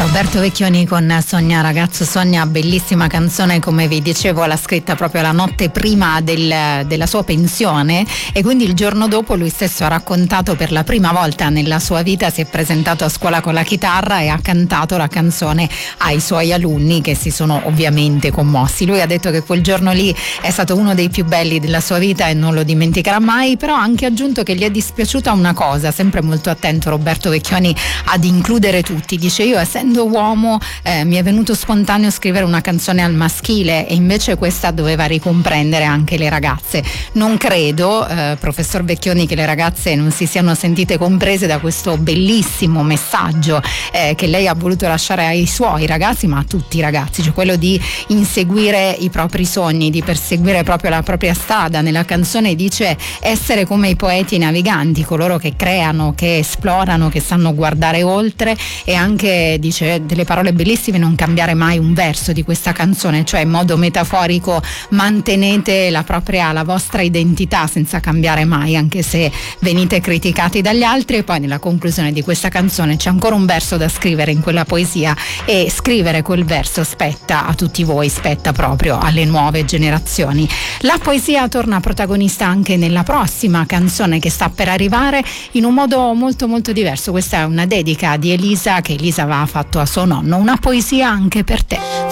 Roberto Vecchioni con Sogna ragazzo sogna, bellissima canzone, come vi dicevo l'ha scritta proprio la notte prima della sua pensione, e quindi il giorno dopo lui stesso ha raccontato per la prima volta nella sua vita si è presentato a scuola con la chitarra e ha cantato la canzone ai suoi alunni, che si sono ovviamente commossi. Lui ha detto che quel giorno lì è stato uno dei più belli della sua vita e non lo dimenticherà mai, però ha anche aggiunto che gli è dispiaciuta una cosa, sempre molto attento Roberto Vecchioni ad includere tutti. Dice: io essendo uomo mi è venuto spontaneo scrivere una canzone al maschile e invece questa doveva ricomprendere anche le ragazze. Non credo, professor Vecchioni, che le ragazze non si siano sentite comprese da questo bellissimo messaggio che lei ha voluto lasciare ai suoi ragazzi, ma a tutti i ragazzi, cioè quello di inseguire i propri sogni, di perseguire proprio la propria strada. Nella canzone dice essere come i poeti naviganti, coloro che creano, che esplorano, che sanno guardare oltre, e anche dice delle parole bellissime: non cambiare mai un verso di questa canzone, cioè in modo metaforico mantenete la vostra identità senza cambiare mai, anche se venite criticati dagli altri. E poi nella conclusione di questa canzone c'è ancora un verso da scrivere in quella poesia, e scrivere quel verso spetta a tutti voi, spetta proprio alle nuove generazioni. La poesia torna protagonista anche nella prossima canzone che sta per arrivare, in un modo molto molto diverso. Questa è una dedica di Elisa, che Elisa aveva fatto a suo nonno, una poesia anche per te.